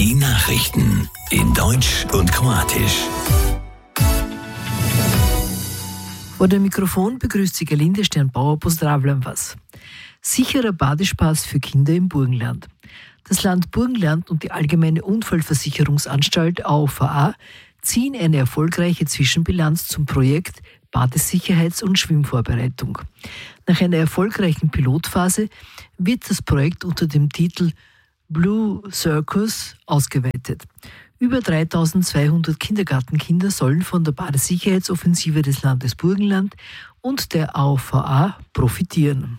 Die Nachrichten in Deutsch und Kroatisch. Vor dem Mikrofon begrüßt Sie Gerlinde Sternbauer, pozdravljam vas. Sicherer Badespaß für Kinder im Burgenland. Das Land Burgenland und die Allgemeine Unfallversicherungsanstalt AOVA ziehen eine erfolgreiche Zwischenbilanz zum Projekt Badesicherheits- und Schwimmvorbereitung. Nach einer erfolgreichen Pilotphase wird das Projekt unter dem Titel Blue Circus ausgeweitet. Über 3200 Kindergartenkinder sollen von der Badesicherheitsoffensive des Landes Burgenland und der AOVA profitieren.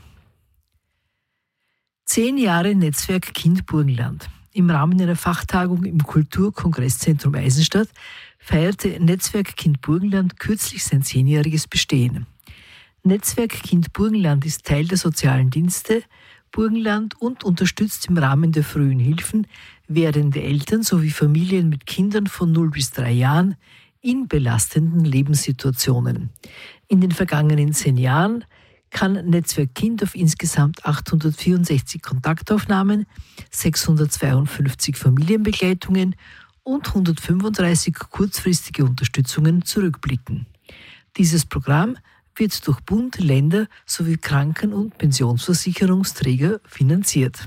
10 Jahre Netzwerk Kind Burgenland. Im Rahmen einer Fachtagung im Kulturkongresszentrum Eisenstadt feierte Netzwerk Kind Burgenland kürzlich sein 10-jähriges Bestehen. Netzwerk Kind Burgenland ist Teil der sozialen Dienste Burgenland und unterstützt im Rahmen der frühen Hilfen werdende Eltern sowie Familien mit Kindern von 0 bis 3 Jahren in belastenden Lebenssituationen. In den vergangenen 10 Jahren kann Netzwerk Kind auf insgesamt 864 Kontaktaufnahmen, 652 Familienbegleitungen und 135 kurzfristige Unterstützungen zurückblicken. Dieses Programm wird durch Bund, Länder sowie Kranken- und Pensionsversicherungsträger finanziert.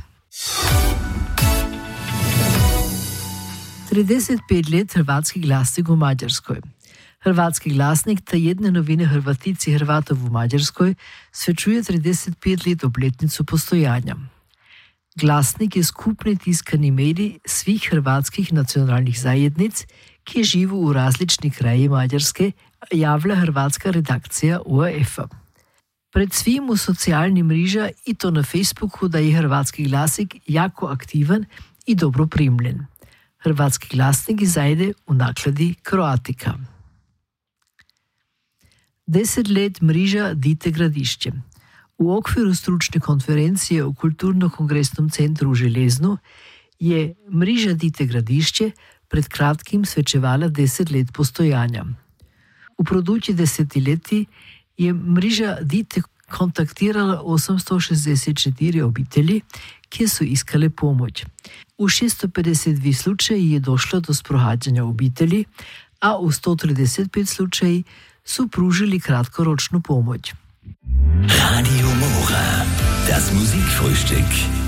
35 let hrvatski glasnik u Mađarskoj. Hrvatski glasnik ta jedne novine Hrvatici i Hrvata u Mađarskoj svečuje 35 let obletnicu postojanja. Glasnik je skupni tiskani medij svih hrvatskih nacionalnih zajednic, ki živu u različni kraji Mađarske, javlja hrvatska redakcija ORF-a. Pred svim u socijalni mreža i to na Facebooku da je Hrvatski glasnik jako aktivan i dobro primljen. Hrvatski glasnik izajde u nakladi Kroatika. 10 let mreža Dite gradišće. U okviru stručne konferencije u Kulturno-kongresnom centru u Železnu je mreža Dite gradišće pred kratkim svečevala 10 let postojanja. V produči desetletij je mreža Dite kontaktirala 864 obitelji, ki so iskale pomoč. V 652 slučaji je došlo do sprohađanja obitelji, a v 135 slučaji so pružili kratkoročno pomoč. Radio Mora, das Musikfrühstück.